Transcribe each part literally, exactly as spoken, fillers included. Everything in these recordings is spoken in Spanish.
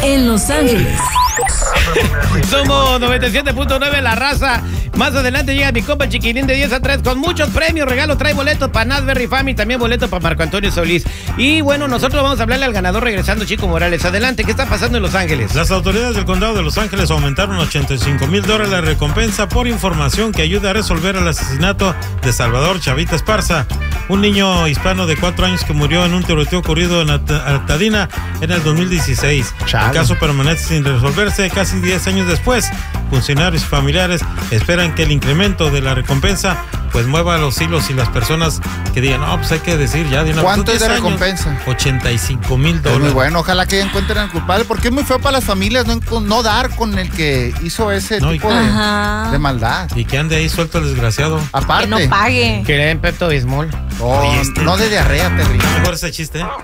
en Los Ángeles. Somos noventa y siete punto nueve La Raza. Más adelante llega mi compa el Chiquirín de diez a tres con muchos premios, regalos, trae boletos para Nasberry Family, también boletos para Marco Antonio Solís. Y bueno, nosotros vamos a hablarle al ganador regresando, Chico Morales. Adelante, ¿qué está pasando en Los Ángeles? Las autoridades del condado de Los Ángeles aumentaron ochenta y cinco mil dólares de recompensa por información que ayuda a resolver el asesinato de Salvador Chavita Esparza, un niño hispano de cuatro años que murió en un tiroteo ocurrido en Altadena en el dos mil dieciséis. Chale. El caso permanece sin resolverse casi diez años después. Funcionarios y familiares esperan que el incremento de la recompensa pues mueva los hilos y las personas que digan, no, pues hay que decir ya de una vez. ¿Cuánto es de recompensa? ochenta y cinco mil dólares. Muy bueno, ojalá que encuentren al culpable, porque es muy feo para las familias no, no dar con el que hizo ese no, tipo de, de maldad. Y que ande ahí suelto el desgraciado. Aparte. Que no pague. Que le den Pepto Bismol. Oh, Oye, este, no de diarrea, terrible. Mejor ese chiste, ¿eh?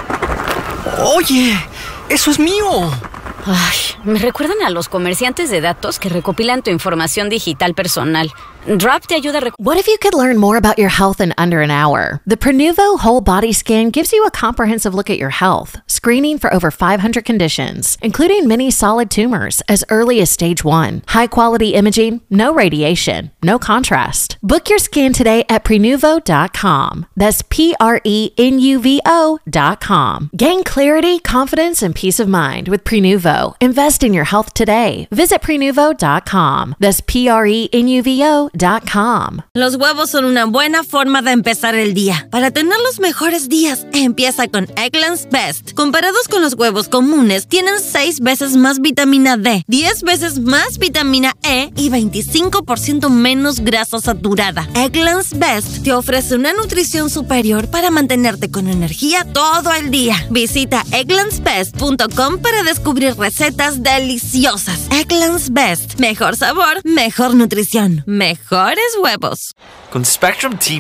Oye, eso es mío. Ay, me recuerdan a los comerciantes de datos que recopilan tu información digital personal. Drop te ayuda a rec- What if you could learn more about your health in under an hour? The Prenuvo Whole Body Scan gives you a comprehensive look at your health, screening for over five hundred conditions, including many solid tumors as early as stage one. High-quality imaging, no radiation, no contrast. Book your scan today at Prenuvo dot com. That's P R E N U V O dot com. Gain clarity, confidence, and peace of mind with Prenuvo. Invest in your health today. Visit Prenuvo dot com. That's P R E N U V O dot com. Los huevos son una buena forma de empezar el día. Para tener los mejores días, empieza con Eggland's Best. Comparados con los huevos comunes, tienen seis veces más vitamina D, diez veces más vitamina E y veinticinco por ciento menos grasa saturada. Eggland's Best te ofrece una nutrición superior para mantenerte con energía todo el día. Visita egglands best punto com para descubrir recetas deliciosas. Eggland's Best. Mejor sabor, mejor nutrición, mejores huevos. Con Spectrum T